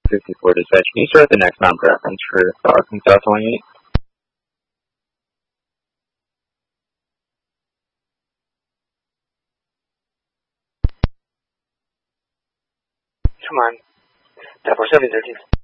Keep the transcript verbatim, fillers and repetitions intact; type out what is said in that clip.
fifty-four dispatch. Can you start the next mount reference for Arkansas twenty-eight? Come on. ten four seven thirteen.